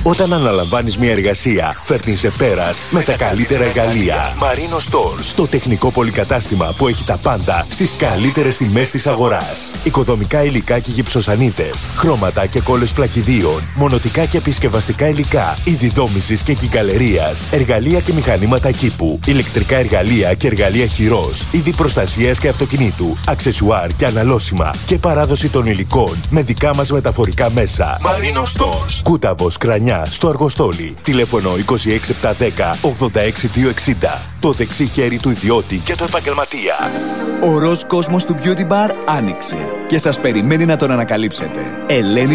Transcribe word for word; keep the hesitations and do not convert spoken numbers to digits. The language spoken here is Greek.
Όταν αναλαμβάνεις μια εργασία, φέρνεις σε πέρας με τα καλύτερα εργαλεία. Marino Stores, το τεχνικό πολυκατάστημα που έχει τα πάντα στις καλύτερες τιμές της αγοράς. Οικοδομικά υλικά και γυψοσανίδες, χρώματα και κόλλες πλακιδίων, μονοτικά και επισκευαστικά υλικά, είδη δόμησης και κυκαλερίας, εργαλεία και μηχανήματα κήπου, ηλεκτρικά εργαλεία και εργαλεία χειρός, είδη προστασίας και αυτοκινήτου, αξεσουάρ και αναλώσιμα και παράδοση των υλικών με δικά μας μεταφορικά μέσα. Marino Stores, Κούταβος, Κρανιά, στο Αργοστόλι. Τηλέφωνο είκοσι έξι επτακόσια δέκα ογδόντα έξι διακόσια εξήντα. Το δεξί χέρι του ιδιώτη και του επαγγελματία. Ο ροζ κόσμος του Beauty Bar άνοιξε και σας περιμένει να τον ανακαλύψετε. Ελένη